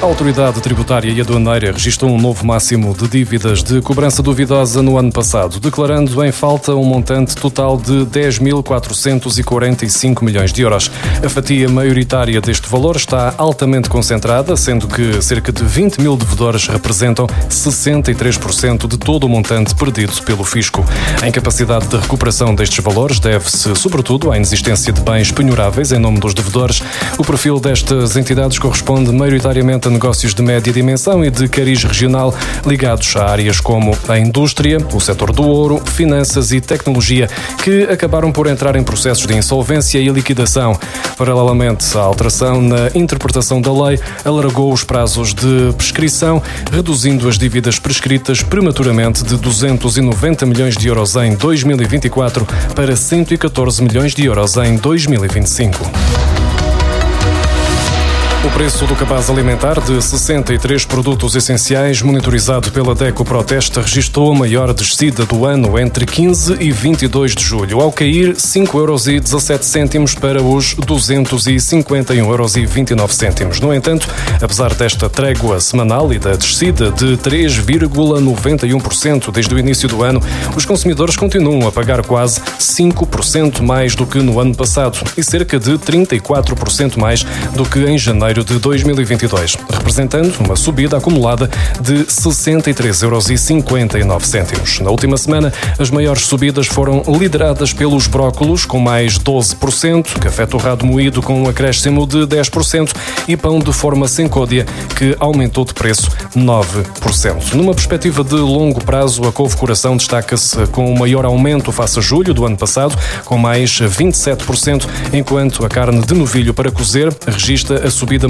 A Autoridade Tributária e Aduaneira registrou um novo máximo de dívidas de cobrança duvidosa no ano passado, declarando em falta um montante total de 10.445 milhões de euros. A fatia maioritária deste valor está altamente concentrada, sendo que cerca de 20 mil devedores representam 63% de todo o montante perdido pelo fisco. A incapacidade de recuperação destes valores deve-se, sobretudo, à inexistência de bens penhoráveis em nome dos devedores. O perfil destas entidades corresponde maioritariamente a negócios de média dimensão e de cariz regional ligados a áreas como a indústria, o setor do ouro, finanças e tecnologia, que acabaram por entrar em processos de insolvência e liquidação. Paralelamente, a alteração na interpretação da lei alargou os prazos de prescrição, reduzindo as dívidas prescritas prematuramente de 290 milhões de euros em 2024 para 114 milhões de euros em 2025. O preço do cabaz alimentar de 63 produtos essenciais, monitorizado pela DECO Proteste, registrou a maior descida do ano entre 15 e 22 de julho, ao cair 5,17 € para os 251,29 €. No entanto, apesar desta trégua semanal e da descida de 3,91% desde o início do ano, os consumidores continuam a pagar quase 5% mais do que no ano passado e cerca de 34% mais do que em janeiro de 2022, representando uma subida acumulada de 63,59 €. Na última semana, as maiores subidas foram lideradas pelos brócolos, com mais 12%, café torrado moído com um acréscimo de 10% e pão de forma sem côdea, que aumentou de preço 9%. Numa perspectiva de longo prazo, a couve-coração destaca-se com o maior aumento face a julho do ano passado, com mais 27%, enquanto a carne de novilho para cozer registra a subida